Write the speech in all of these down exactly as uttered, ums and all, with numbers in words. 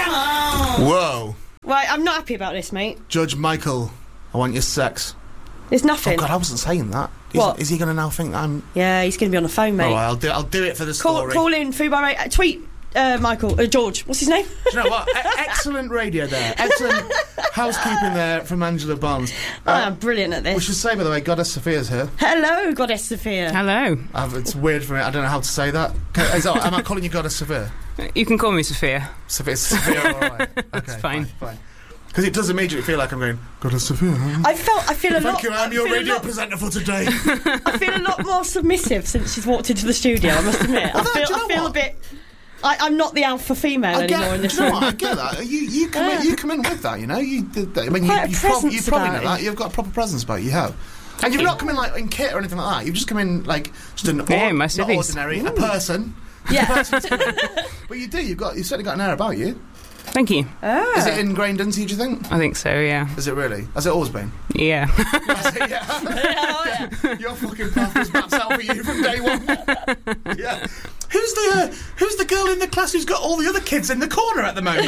Whoa. Right, I'm not happy about this, mate. Judge Michael, I want your sex. There's nothing. Oh, God, I wasn't saying that. Is, What? Is he going to now think that I'm... Yeah, he's going to be on the phone, mate. Oh, I'll do, I'll do it for the call, story. call in, Fubar, mate. Uh, tweet uh, Michael, uh, George. What's his name? Do you know what? E- excellent radio there. Excellent housekeeping there from Angela Barnes. Uh, I'm brilliant at this. We should say, by the way, Goddess Sophia's here. Hello, Goddess Sophia. Hello. I've, it's weird for me. I don't know how to say that. Can, is that am I calling you Goddess Sophia? You can call me Sophia. Sophia, Sophia, all right. Okay, It's fine. Fine. Because it does immediately feel like I'm going, Goddess Sophia. Huh? I felt, I feel a lot... Thank you, I'm I your feel a radio lot- presenter for today. I feel a lot more submissive since she's walked into the studio, I must admit. Well, I feel, do you know I feel what? a bit... I, I'm not the alpha female I get, anymore in this do you know room. what? I get that. You, you, come Yeah. in, you come in with that, you know? You, did that. I mean, you, Quite a you, prob- you presence probably know about that. you. You've got a proper presence about you, you have. And you've you. not come in like in kit or anything like that. You've just come in like just an Yeah, or, my not civvies. ordinary, a person. Yeah. But you do, you've got, you've certainly got an air about you. Thank you. Ah. Is it ingrained into you, do you think? I think so, yeah. Is it really? Has it always been? Yeah. Has it? Yeah. Oh, yeah. Your fucking path was mapped out for you from day one. Yeah. Who's the uh, Who's the girl in the class who's got all the other kids in the corner at the moment?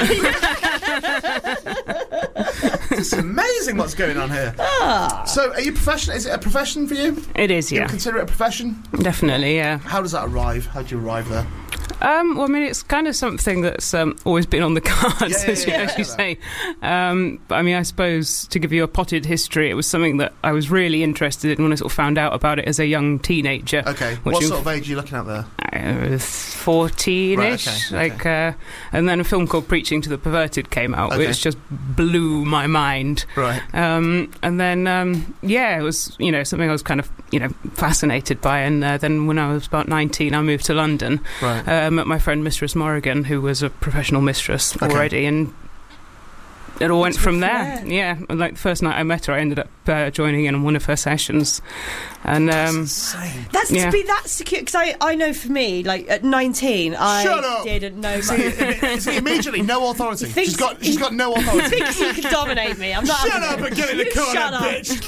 It's amazing what's going on here. Ah. So, are you professional? Is it a profession for you? It is, You yeah. consider it a profession? Definitely, yeah. How does that arrive? How do you arrive there? Um, well, I mean, it's kind of something that's um, always been on the cards, Yeah, yeah, as, you, yeah, as yeah. you say. Um, but I mean, I suppose to give you a potted history, it was something that I was really interested in when I sort of found out about it as a young teenager. Okay. Which What you- sort of age are you looking at there? I was fourteen-ish, Right, okay, like, uh, and then a film called Preaching to the Perverted came out, Okay. which just blew my mind. Right. Um, and then, um, yeah, it was, you know, something I was kind of, you know, fascinated by. And uh, then when I was about nineteen, I moved to London. Right. Uh, met my friend Mistress Morrigan, who was a professional mistress Okay. already, and it all went Went from from there. there. Yeah, and, like the first night I met her, I ended up uh, joining in on one of her sessions, and um, Insane. That's Yeah. to be that secure, because I, I know for me, like at nineteen, I Shut up. didn't know See, much. im- see, immediately, no authority. He thinks- She's got, she's he- got no He authority. thinks he can dominate me. I'm not. Shut having up it. and get in the You corner, shut up.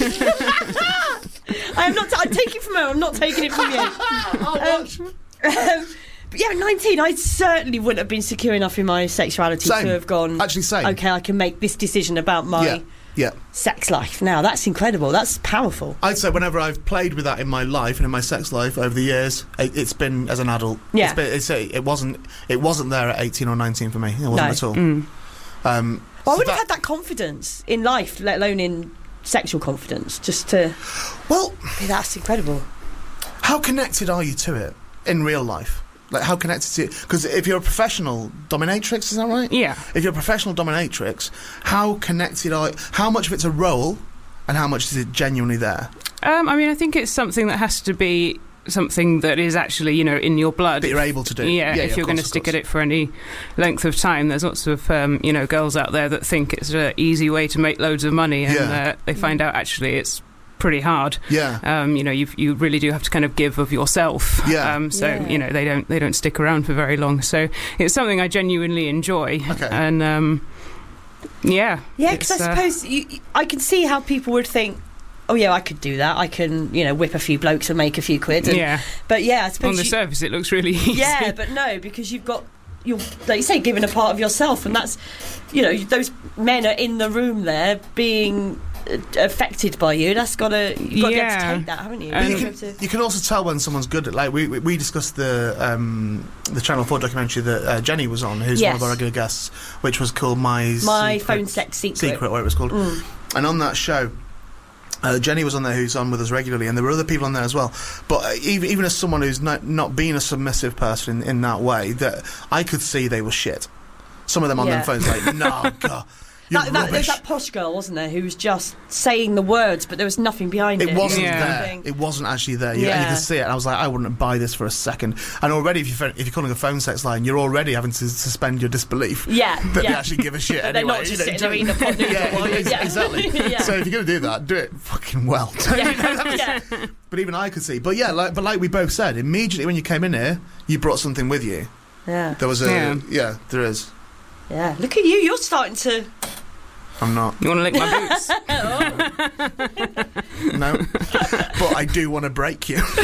bitch. I am not. T- I take it from her. I'm not taking it from you. I'll watch. Um, but yeah, at nineteen, I certainly wouldn't have been secure enough in my sexuality Same. to have gone. Actually, same. Okay, I can make this decision about my Yeah. Yeah. sex life now. That's incredible. That's powerful. I'd say whenever I've played with that in my life and in my sex life over the years, it, it's been as an adult. Yeah. It's been, it's, it wasn't. It wasn't there at eighteen or nineteen for me. It wasn't No. at all. mm. Um, Well, I so wouldn't that- have had that confidence in life, let alone in sexual confidence. Just to Well, be that's incredible. how connected are you to it in real life? Like, how connected to it? Because if you're a professional dominatrix, is that right? yeah. If you're a professional dominatrix, how connected are? How much of it's a role, and how much is it genuinely there? Um, I mean, I think it's something that has to be something that is actually, you know, in your blood. That you're able to do. Yeah, yeah if of you're going to course, of stick course. at it for any length of time, there's lots of um, you know girls out there that think it's an easy way to make loads of money, and Yeah. uh, they find out actually it's pretty hard. Yeah. Um, you know, you you really do have to kind of give of yourself. Yeah. Um, so Yeah. you know they don't they don't stick around for very long. So it's something I genuinely enjoy. Okay. And um, yeah. Yeah, because it's, I uh, suppose you, I can see how people would think, oh yeah, I could do that. I can, you know, whip a few blokes and make a few quid. And, yeah. But yeah, I suppose On the you- surface, it looks really easy. yeah, but no, because you've got you're like you say, giving a part of yourself, and that's, you know, those men are in the room there being uh, affected by you. That's gotta you've got to be able Yeah. to take that, haven't you? And- But you You've got can, to- you can also tell when someone's good at, like we we, we discussed the um, the Channel four documentary that uh, Jenny was on, who's one of Yes. our regular guests, which was called My My Secret, phone sex secret. Secret, whatever it was called. Mm. And on that show, uh, Jenny was on there, who's on with us regularly, and there were other people on there as well. But uh, even even as someone who's not not been a submissive person in, in that way, that I could see they were shit. Some of them on Yeah. their phones like, no, God, you're That, that, there's rubbish. that posh girl, wasn't there, who was just saying the words, but there was nothing behind it. It wasn't Yeah. there. Thing. It wasn't actually there. You, and you Yeah. could see it. And I was like, I wouldn't buy this for a second. And already, if you're, if you're calling a phone sex line, you're already having to suspend your disbelief Yeah, that yeah. they actually give a shit That they're anyway. not just you know, sitting there do- eating a pot noodle yeah, while you- ex- yeah. exactly. Yeah. So if you're going to do that, do it fucking well. Yeah. Yeah. But even I could see. But yeah, like, but like we both said, immediately when you came in here, you brought something with you. Yeah. There was a Yeah. yeah, there is. Yeah. Look at you. You're starting to. I'm not. You want to lick my boots? No. But I do want to break you. But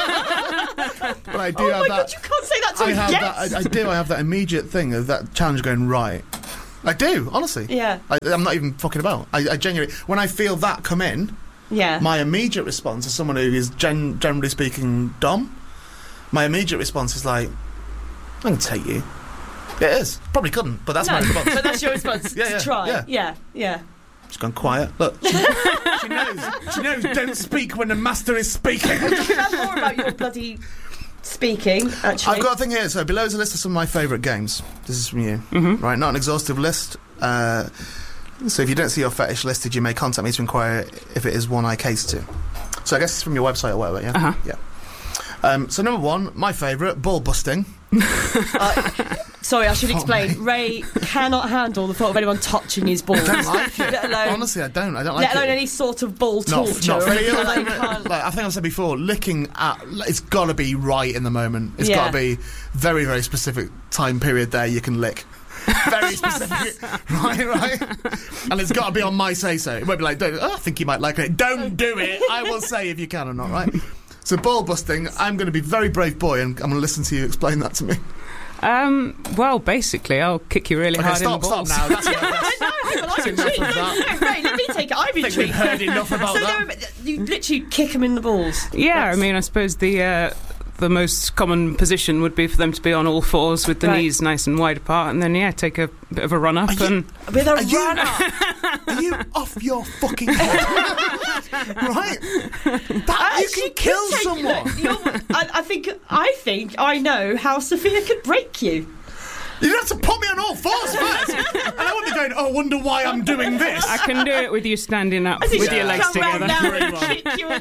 I do Oh have my that. god! You can't say that to I a have guest. that. I, I do. I have that immediate thing of that challenge going right. I do, honestly. Yeah. I, I'm not even fucking about. I, I genuinely, when I feel that come in, Yeah. my immediate response as someone who is gen- generally speaking dom, my immediate response is like, I can take you. It is. Probably couldn't, but that's no, my response. but that's your response. Yeah, yeah, to try. yeah. yeah, yeah. She's gone quiet. Look, she, she knows. She knows. Don't speak when the master is speaking. You can have more about your bloody speaking. Actually, I've got a thing here. So below is a list of some of my favourite games. This is from you, Mhm. right? Not an exhaustive list. Uh, so if you don't see your fetish listed, you may contact me to inquire if it is one I cater to. So I guess it's from your website or whatever. Yeah. Uh-huh. Yeah. Um, so number one, my favourite, ball busting. Uh, sorry, I should Fuck explain. me. Ray cannot handle the thought of anyone touching his balls. I don't like it. Let alone, Honestly, I don't. I don't like let alone it. any sort of ball Not, torture. not or anything feel like that. You can't- like I think I've said before, licking at it's got to be right in the moment. It's Yeah. got to be very, very specific time period there you can lick. Very specific, right, right, and it's got to be on my say so. It won't be like, don't, oh, I think you might like it. Don't do it. I will say if you can or not, right? So ball busting. I'm going to be very brave boy, and I'm going to listen to you explain that to me. Um, well, basically, I'll kick you really Okay, hard stop, in the balls. stop now. That's enough. I know, hang on, I'm That's enough intrigued. of that. No, Ray, let me take it. I'm I think intrigued. we've heard enough about so that. no, you literally kick him in the balls. Yeah, That's- I mean, I suppose the uh, the most common position would be for them to be on all fours with the Right. knees nice and wide apart, and then yeah, take a bit of a run up Are you- and with a Are you- runner. Are you off your fucking head? Right? That, you can kill Take- someone. look, you're- I, I think I think I know how Sophia could break you. You have to put me on all fours first. And I won't be going, oh, I wonder why I'm doing this. I can do it with you standing up I think with she your could legs come round together. now and True, kick you in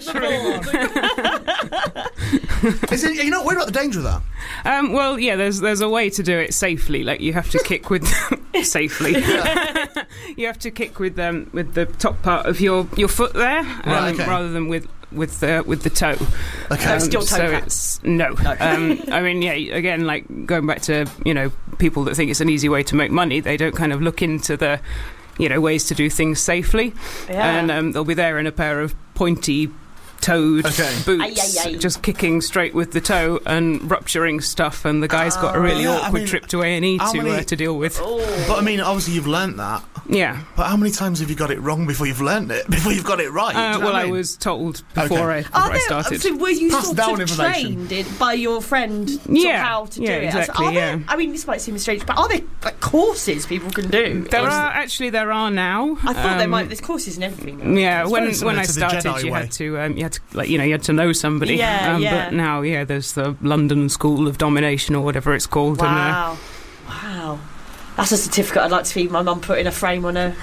the balls. Is it, you're not worried about the danger of that? Um, well, yeah, there's there's a way to do it safely. Like you have to kick with safely. You have to kick with um, with the top part of your, your foot there, um, Right, okay. rather than with with the with the toe. Okay. Um, still toe so tap. it's no. Um, I mean, yeah. Again, like going back to you know people that think it's an easy way to make money, they don't kind of look into the you know ways to do things safely, Yeah. and um, they'll be there in a pair of pointy toed Okay. boots, Aye, aye, aye. just kicking straight with the toe and rupturing stuff, and the guy's got a really Yeah, I awkward mean, trip to A and E how to many- uh, to deal with. Oh. But I mean, obviously you've learnt that. Yeah. But how many times have you got it wrong before you've learnt it? Before you've got it right? Do Uh, you know well, what I mean? was told before Okay. I before Are I there, started. so were you Pass sort down of information. trained in, by your friend sort of Yeah, how to yeah, do it? exactly, Are there, yeah. I mean, this might seem strange, but are there like courses people can do? There Or is- are actually there are now. I thought there um, might. There's courses and everything. Yeah, It's when very similar when I to the started, Jedi you way. had to um, you had to like you know you had to know somebody. Yeah, um, yeah. But now, yeah, there's the London School of Domination or whatever it's called. And, uh, Wow, wow. That's a certificate I'd like to see my mum put in a frame on her.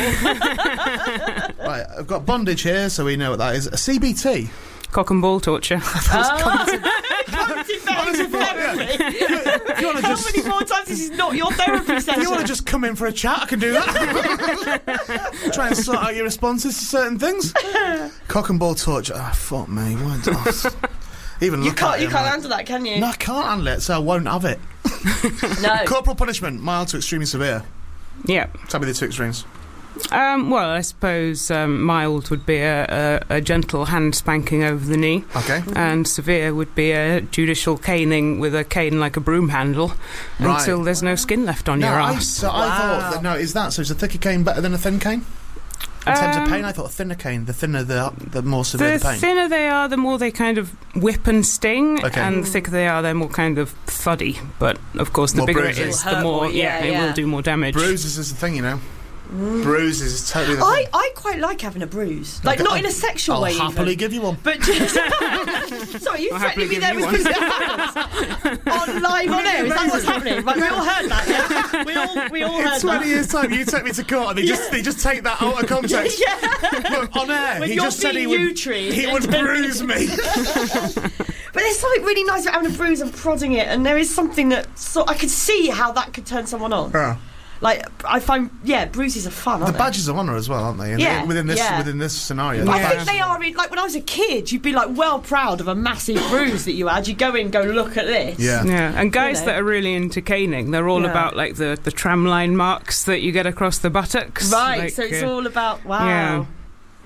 Right, I've got bondage here, so we know what that is. A C B T. cock and ball torture. Oh, cognitive behavioural therapy. If you want to How just, many more times this is not your therapy if session? you want to just come in for a chat, I can do that. Try and sort out your responses to certain things. Cock and ball torture. Ah, fuck me. Why don't- Even You look can't. at You it, can't I'm handle that, can you? like, No, I can't handle it, so I won't have it. No. Corporal punishment, mild to extremely severe. Yeah. Tell me the two extremes. Um, well, I suppose um, mild would be a, a, a gentle hand spanking over the knee, Okay. and severe would be a judicial caning with a cane like a broom handle Right. until there's no skin left on No, your I, arse. so I Wow. thought that, no, is that so? Is a thicker cane better than a thin cane? In terms of Um, pain, I thought a thinner cane. The thinner, the the more severe The the pain. thinner they are, the more they kind of whip and sting, Okay. and the thicker they are, they're more kind of thuddy. But of course, the More bigger bruising. it is, It'll the hurt more more, yeah, it yeah. will do more damage. Bruises is the thing, you know. Bruises is totally the I, thing. I quite like having a bruise, like Okay, not I'll- in a sexual I'll way. happily even. give you one. But just, sorry, you I'll threatening happily me give there you with one. on live on air? Is that what's happening? Like, we all heard that. Yeah? We all we all In heard twenty that. years' time, you take me to court and they just they just take that out of context. Yeah, Look, on air, when he you're just said he being would, U-treed. he would bruise me. But there's something really nice about having a bruise and prodding it, and there is something that so I could see how that could turn someone on. Yeah. Like I find, yeah, bruises are fun. The Aren't they? badges of honour as well, aren't they? In- Yeah, Within this yeah. within this scenario. But the I Yeah. think badges they of are in, like when I was a kid, you'd be like well proud of a massive bruise that you had. You go in, go look at this. Yeah. Yeah, and guys know. that are really into caning, they're all Yeah. about like the, the tramline marks that you get across the buttocks. Right. Like, so it's uh, all about wow. yeah.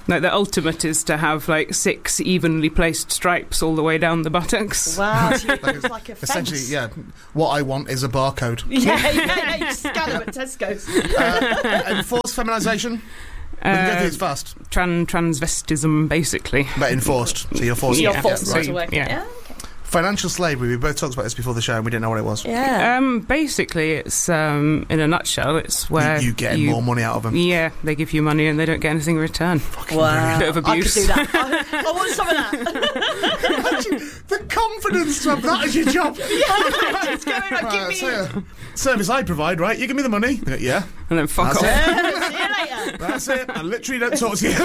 Like the ultimate is to have like six evenly placed stripes all the way down the buttocks. Wow, so it's like a fence. Essentially, yeah. What I want is a barcode. Yeah, yeah, yeah. You scan them at Tesco's. Uh, enforced feminisation. We can go Uh, through this fast. Tran transvestism, basically. But enforced. So you're forced. You're Yeah, forced right. to work. Yeah. Yeah. Okay. Financial slavery. We both talked about this before the show and we didn't know what it was. Yeah. Um, basically, it's um, in a nutshell, it's where You, you get you- more money out of them. Yeah, they give you money and they don't get anything in return. Wow. Bit of I could abuse. do that. I, I want some of that. Imagine the confidence to have that as your job. Just go in and give Right, me. so, yeah. Service I provide, right? You give me the money. They go, yeah, And then fuck That's off. it. See you later. That's it. I literally don't talk to you.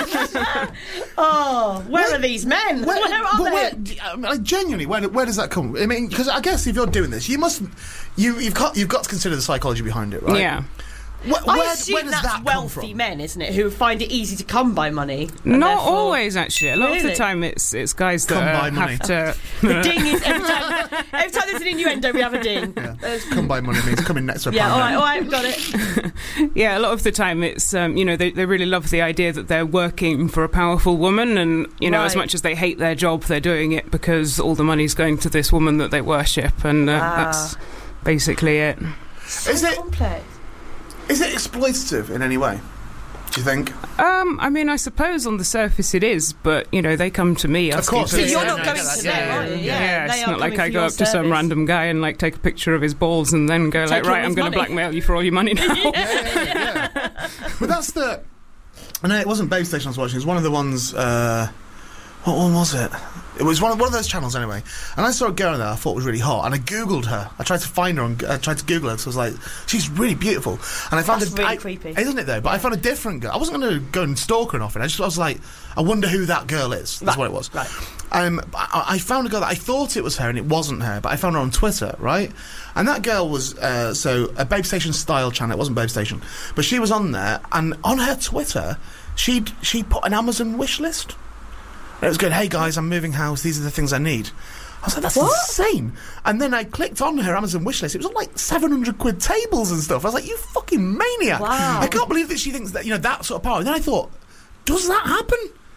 Oh, where are these men? Where, are but they? where, I mean, like, genuinely, where, where does that come? I mean, because I guess if you're doing this, you must, you, you've got, you've got to consider the psychology behind it, right? Yeah. Where, I where, assume where does that's that come wealthy from? men, isn't it, who find it easy to come by money. and Not therefore- always, actually. A lot of Really? the time, it's it's guys that Come uh, by money. have to. The ding is every time. Every time there's an innuendo, we have a ding. Yeah. There's- Come by money means coming next to a Yeah, pound all right, note. all right, got it. Yeah, a lot of the time, it's um, you know they they really love the idea that they're working for a powerful woman, and you know as Right. much as they hate their job, they're doing it because all the money's going to this woman that they worship, and uh, Wow. that's basically it. So Is it- complex. Is it exploitative in any way? Do you think? Um, I mean, I suppose on the surface it is, but you know they come to me. Of asking course, for So yeah, you're yeah, not no, going yeah, to yeah, them, yeah, are you? yeah. Yeah, they it's are not like coming I for go your up to some service. random guy and like take a picture of his balls and then go like, Take all right, I'm his going to money. blackmail you for all your money now. Yeah. But that's the. I know it wasn't Babe Station I was watching. It was one of the ones. Uh, what one was it? It was one of, one of those channels anyway. And I saw a girl there I thought was really hot, and I googled her. I tried to find her, and I tried to Google her. So I was like, she's really beautiful. And I found That's a, really I- creepy. isn't it though? But I found a different girl. I wasn't going to go and stalk her or nothing. I just I was like, I wonder who that girl is. That's Right, what it was. right. Um, I, I found a girl that I thought it was her, and it wasn't her. But I found her on Twitter, right? And that girl was uh, so a Babe Station style channel. It wasn't Babe Station, but she was on there, and on her Twitter, she she put an Amazon wish list. And it was going, hey guys, I'm moving house. These are the things I need. I was like, that's What? insane. And then I clicked on her Amazon wish list. It was on like seven hundred quid tables and stuff. I was like, you fucking maniac. Wow. I can't believe that she thinks that, you know, that sort of power. And then I thought, does that happen?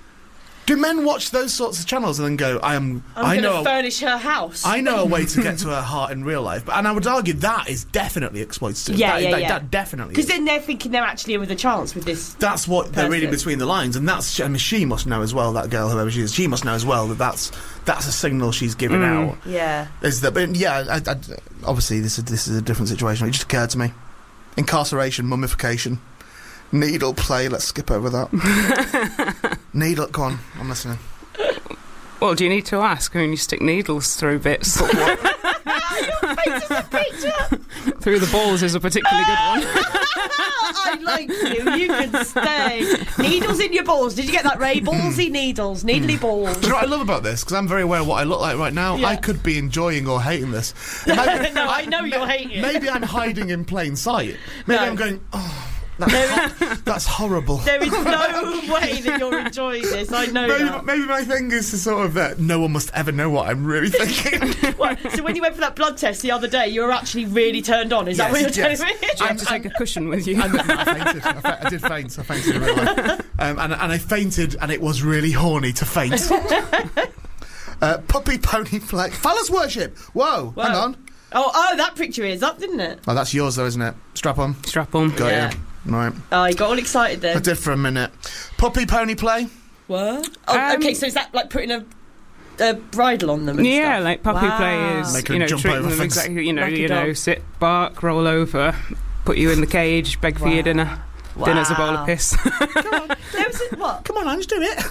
Do men watch those sorts of channels and then go, I am, I'm I going know, to a, furnish her house. I know a way to get to her heart in real life. But, and I would argue that is definitely exploitative. Yeah, that, yeah, that, yeah. that definitely Because is. then they're thinking they're actually in with a chance with this. That's what they're reading person. between the lines, and that's. I mean, she must know as well. That girl, whoever she is, she must know as well that that's that's a signal she's giving Mm. out. Yeah. Is that? But yeah, I, I, obviously this is this is a different situation. It just occurred to me: incarceration, mummification, needle play. Let's skip over that. Needle. Go on, I'm listening. Well, do you need to ask? I mean, you stick needles through bits. Your face is a picture. Through the balls is a particularly good one. I like you. You can stay. Needles in your balls. Did you get that, Ray? Ballsy needles. Needly balls. Do you know what I love about this? Because I'm very aware of what I look like right now. Yeah. I could be enjoying or hating this. Maybe, No, I know you're hating it. Maybe I'm hiding in plain sight. Maybe No. I'm going. Oh, that's, hor- that's horrible. There is no way that you're enjoying this. I know Maybe, that. maybe my thing is to sort of that no one must ever know what I'm really thinking. What, so when you went for that blood test the other day, you were actually really turned on. Is that what you're Yes, yes. telling me? Do you have to take a cushion with you? I, I fainted. I, fa- I did faint. I fainted in real life. Um, and, and I fainted, and it was really horny to faint. uh, puppy pony flag. Phallus worship. Whoa, Whoa. hang on. Oh, oh, that picture is up, didn't it? Oh, that's yours though, isn't it? Strap on. Strap on. Got Yeah. you. Right. Oh, you got all excited I there. did for a minute. Puppy pony play. What? Oh, Um, okay, so is that like putting a, a bridle on them and Yeah, stuff? like puppy Wow. play is, Make her you know, jump treating over them things. exactly, you know, Like a you know, dog. sit, bark, roll over, put you in the cage, beg for Wow. your dinner. Wow. Dinner's a bowl of piss. There was a, what? Come on, Ange, do it.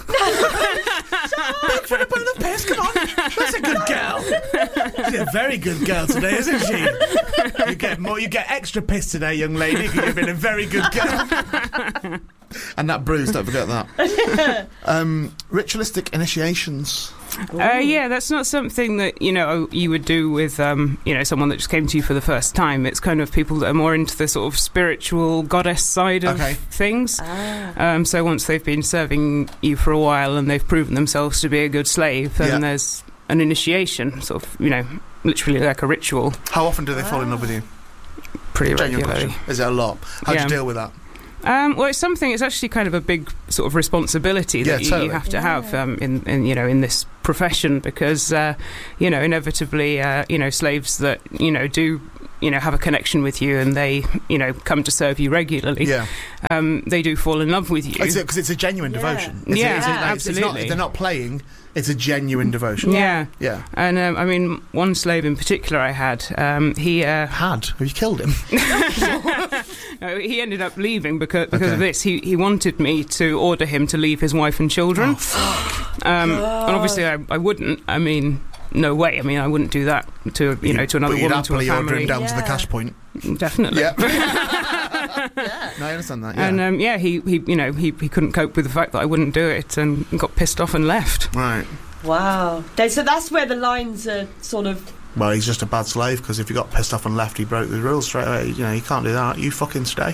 Beg for a bowl of piss. Come on. That's a good girl. She's a very good girl today, isn't she? You get more. You get extra piss today, young lady. 'Cause you've been a very good girl. And that bruise, don't forget that. Um, ritualistic initiations. Uh, yeah, that's not something that, you know, you would do with, um, you know, someone that just came to you for the first time. It's kind of people that are more into the sort of spiritual goddess side of Okay. things. Ah. Um, so once they've been serving you for a while and they've proven themselves to be a good slave, then Yeah. there's an initiation, sort of, you know, literally like a ritual, How often do they fall in love with you? pretty Genuine regularly. question. Is it a lot? How do Yeah. you deal with that? Um, well, it's something. It's actually kind of a big sort of responsibility that Yeah, you, totally. you have to Yeah. have um, in, in you know in this profession, because uh, you know inevitably uh, you know slaves that you know do you know have a connection with you and they you know come to serve you regularly. Yeah, Um, they do fall in love with you. because it's a genuine Yeah. devotion. It's Yeah, a, it's a, like, it's- it's not, absolutely. they're not playing. It's a genuine devotion. Yeah, Yeah. and um, I mean, one slave in particular I had. Um, he uh, Had have you killed him? no, he ended up leaving because because Okay. of this. He he wanted me to order him to leave his wife and children. Oh, fuck. Um, and obviously, I, I wouldn't. I mean, no way. I mean, I wouldn't do that to you know to another but you'd woman, to a happily order him family. down to the Yeah. cash point. Definitely. Yeah. Yeah. No, I understand that. Yeah. And um, yeah, he, he you know he, he couldn't cope with the fact that I wouldn't do it and got pissed off and left. right. Wow. Then- So that's where the lines are sort of. Well, he's just a bad slave because if he got pissed off and left, he broke the rules straight away. You know, you can't do that. You fucking stay.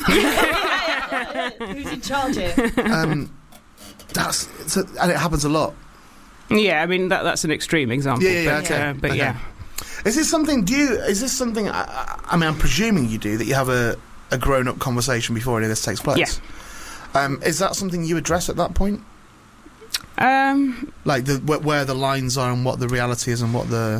Who's in charge here? Um, that's it's a, and it happens a lot. Yeah, I mean that that's an extreme example. Yeah, yeah, yeah, but, okay. uh, but Okay. yeah. Is this something? Do you? Is this something? I, I- I mean, I'm presuming you do that. You have a, a grown-up conversation before any of this takes place. Yeah. Um, is that something you address at that point? Um, Like the wh- where the lines are and what the reality is and what the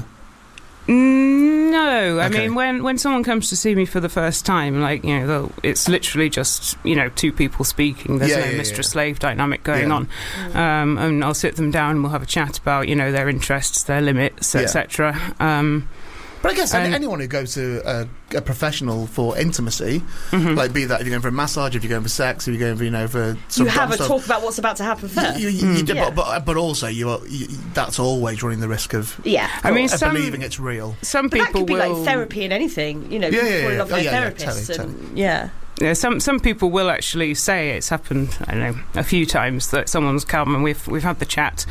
no, I Okay. mean when when someone comes to see me for the first time, like you know, they'll- it's literally just you know two people speaking. There's Yeah, no yeah, yeah. mistress-slave dynamic going Yeah. on, um, and I'll sit them down and we'll have a chat about you know their interests, their limits, Yeah. et cetera. Um, But I guess And- anyone who goes to a, a professional for intimacy, mhm. like be that if you're going for a massage, if you're going for sex, if you're going for you know for some You have dumb a stuff, talk about what's about to happen first. You, you, you Mm. do- Yeah. but, but but also you are you, that's always running the risk of, Yeah. I mean, of some believing it's real. some But that people could be will. like therapy and anything, you know. Yeah, people yeah, fall in yeah. love with Oh, their yeah, yeah, therapists totally, and yeah. Yeah, some some people will actually say it's happened. I don't know a few times that someone's come and we've we've had the chat.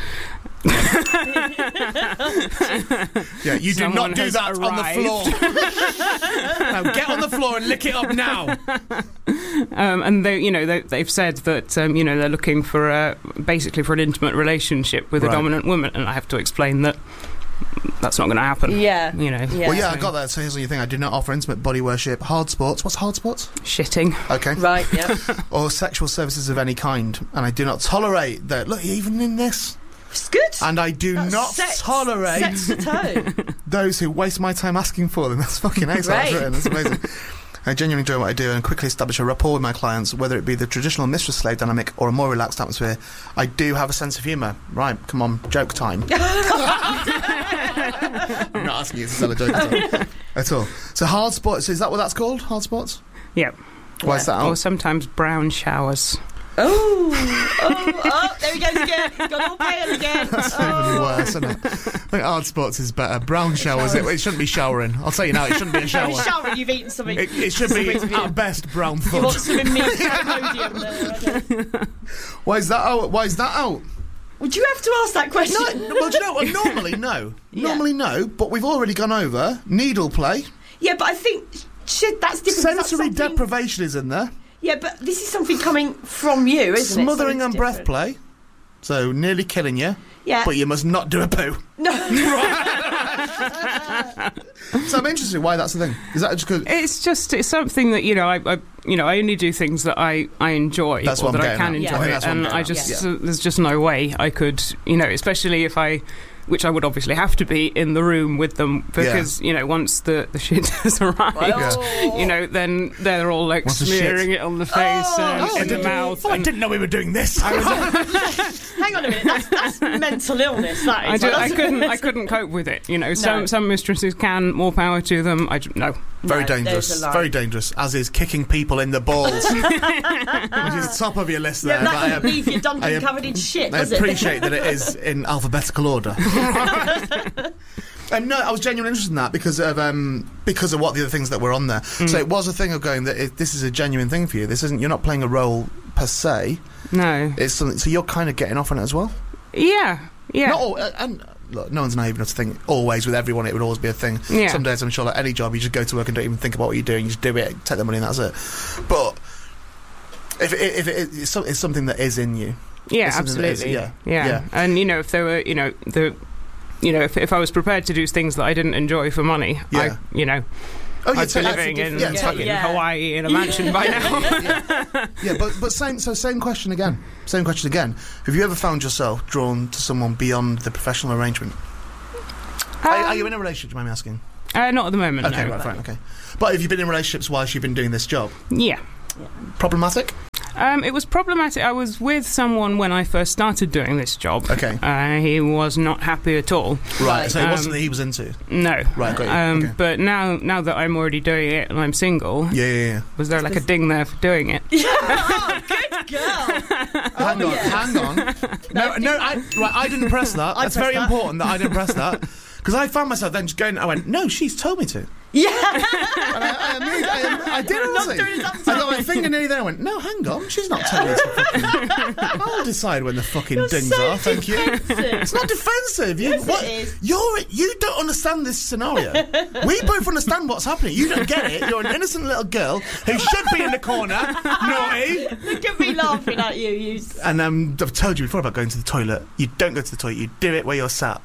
Yeah, you do Someone not do has that on the floor. No, get on the floor and lick it up now. Um, and they, you know, they, they've said that um, you know they're looking for a, basically for an intimate relationship with Right. a dominant woman, and I have to explain that that's not going to happen. Yeah. You know, Yeah. Well, yeah, I got that. So here's the thing: I do not offer intimate body worship, hard sports. What's hard sports? shitting. Okay. Right, yeah. Or sexual services of any kind, and I do not tolerate that. Look, even in this, It's good. and I do That's not sets- tolerate sets the tone. those who waste my time asking for them. That's fucking ace. That's Right. written. That's amazing. I genuinely enjoy what I do and quickly establish a rapport with my clients, whether it be the traditional mistress-slave dynamic or a more relaxed atmosphere. I do have a sense of humour. Right, come on, joke time. I'm not asking you to sell a joke at all. At all. So hard sports, is that what that's called? Hard sports? Yeah. Why is that? Or out? sometimes brown showers. Oh, oh, oh, there he goes again. He's gone all pale again. That's oh. even worse, isn't it? I think hard sports is better. Brown showers, it, it shouldn't be showering. I'll tell you now, it shouldn't be a shower. You're showering, you've eaten something. It, it should be, at best, brown You want foot. some immediate podium there. I don't- Why is that out? Why is that out? Would you have to ask that question? No, well, do you know what? Normally, no. Yeah. Normally, no. But we've already gone over needle play. Yeah, but I think shit. That's different. That's Sensory something- deprivation is in there. Yeah, but this is something coming from you, isn't it? Smothering So and it's breath different. play. So nearly killing you, Yeah. but you must not do a poo. No. So I'm interested why that's the thing. Is that just because? It's just it's something that you know I, I you know I only do things that I, I enjoy That's or what that I'm I getting can at. enjoy, Yeah. I think that's what I'm and getting I at. just Yeah. uh, there's just no way I could you know especially if I. Which I would obviously have to be in the room with them because you know once the, the shit has arrived, Oh. you know then they're all like Once the smearing it on the face Oh, and oh, in the I mouth. Oh, I and didn't know we were doing this. Hang on a minute. That's, that's mental illness. That I, is. do, Like, I that's- couldn't I couldn't cope with it. You know some No. some mistresses can, more power to them. I d- no. Very No, there's dangerous. a line. Very dangerous. As is kicking people in the balls, which is top of your list there. Yeah, but that I, doesn't leave your I Duncan am- covered in shit, I does it? appreciate that it is in alphabetical order. Um, no, I was genuinely interested in that because of um, because of what the other things that were on there. Mm. So it was a thing of going that it, this is a genuine thing for you. This isn't. You're not playing a role per se. No. It's something. So you're kind of getting off on it as well. Yeah. Yeah. Not all, uh, and look, no one's naive enough to think always with everyone it would always be a thing. Yeah. Some days I'm sure like any job you just go to work and don't even think about what you're doing. You just do it, take the money, and that's it. But if it, if it, it's, some- it's something that is in you. Yeah, It's something that is- absolutely. yeah, yeah, yeah. And you know, if there were, you know, the, you know, if if I was prepared to do things that I didn't enjoy for money, Yeah. I, you know, Oh, yeah, I'd so be that's living a in diff- yeah, fucking yeah. Hawaii in a mansion by now. yeah, yeah, but but same so same question again. Same question again. Have you ever found yourself drawn to someone beyond the professional arrangement? Um, are, are you in a relationship? Do you mind me asking? Uh, not at the moment. Okay, no. right, fine, okay. But have you been in relationships whilst you've been doing this job? Yeah. Problematic? Um, it was problematic. I was with someone when I first started doing this job. Okay. Uh, he was not happy at all. Right. Right. So it Um, wasn't that he was into. No. Right, got you. Um, Okay. But now, now that I'm already doing it and I'm single, Yeah, yeah, yeah. was there like a ding there for doing it? Oh, good girl. Hang on, yes. hang on. No, no, I, right, I didn't press that. I That's pressed very that. important that I didn't press that. Because I found myself then just going, I went, no, she's told me to. Yeah. And I, I, mean, I, I did honestly. doing it up I got my finger nearly there. I went, no, hang on, she's not telling me to fucking. I'll decide when the fucking You're dings so are. Thank you. defensive. It's not defensive. You, Yes, it what, is. You're you don't understand this scenario. We both understand what's happening. You don't get it. You're an innocent little girl who should be in the corner, naughty. Look at me laughing at you. You. s- And um, I've told you before about going to the toilet. You don't go to the toilet. You do it where you're sat.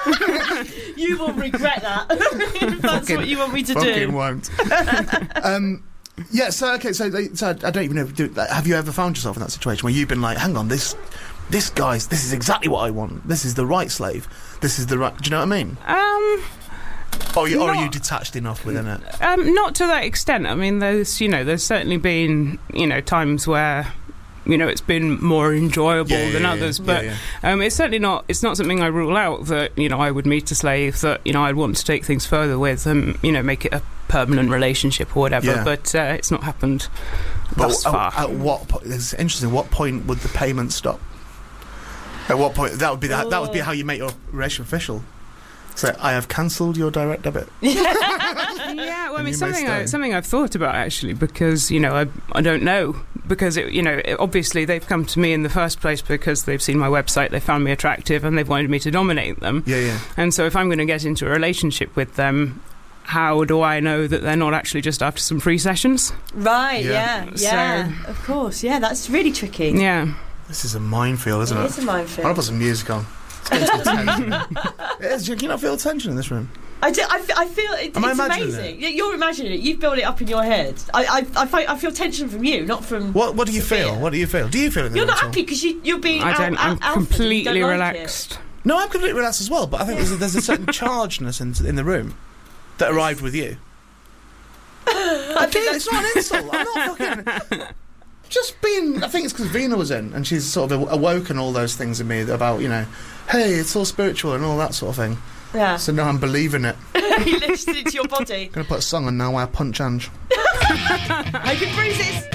You will regret that. If that's Fucking- what you want me to Fucking do. won't. um, yeah. So okay. So, they, so I don't even know. Do, like, have you ever found yourself in that situation where you've been like, "Hang on, this, this guy's. This is exactly what I want. This is the right slave. This is the right." Do you know what I mean? Um, Or, you, or are you Not- detached enough within it? um, not to that extent. I mean, there's, you know, there's certainly been, you know, times where, you know, it's been more enjoyable Yeah, yeah, than yeah, others, yeah, but yeah. Um, it's certainly not. It's not something I rule out that, you know, I would meet a slave that, you know, I'd want to take things further with and, you know, make it a permanent relationship or whatever. Yeah. But uh, it's not happened But thus at, far. at what point? It's interesting. What point would the payment stop? At what point? That would be that. That would be how you make your relation official. So I have cancelled your direct debit. Yeah, well, I And mean, you may something I, stay. something I've thought about actually, because, you know, I I don't know, because it, you know, it, obviously they've come to me in the first place because they've seen my website, they found me attractive, and they've wanted me to dominate them. Yeah, yeah. And so, if I'm going to get into a relationship with them, how do I know that they're not actually just after some free sessions? Right. Yeah. Yeah. Yeah. Of course. Yeah. That's really tricky. Yeah. This is a minefield, isn't It it? is a I want to minefield. put some music on. It's getting to the tension. It is. Can you not feel the tension in this room? I, do, I, fe- I feel it, Am I it's imagining amazing. Yeah, you're imagining it. You've built it up in your head. I, I, I, fi- I feel tension from you, not from. What What do you Sophia. feel? What do you feel? Do you feel it in the You're room not at all? happy because you, you're being. I out, don't. out, I'm alpha, you completely don't like relaxed. No, I'm completely relaxed as well. But I think there's a, there's a certain chargedness in, in the room that arrived with you. I I think feel that's it's not an insult. I'm not fucking. Just being. I think it's because Vina was in, and she's sort of awoken all those things in me about, you know, hey, it's all spiritual and all that sort of thing. Yeah. So now I'm believing it. He lifts it into your body. Gonna put a song on now where I punch Ange. I can bruises.